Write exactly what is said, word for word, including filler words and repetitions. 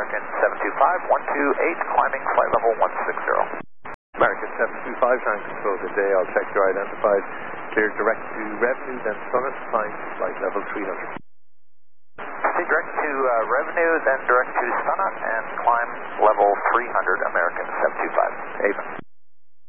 American seven two five, one two eight, climbing flight level one six zero. American seven two five, trying to control the day. I'll check your identified. Clear direct to revenue, then Summit, flying flight level three hundred. Proceed direct to uh, revenue, then direct to Summit, and climb level three hundred, American seven two five. Avon.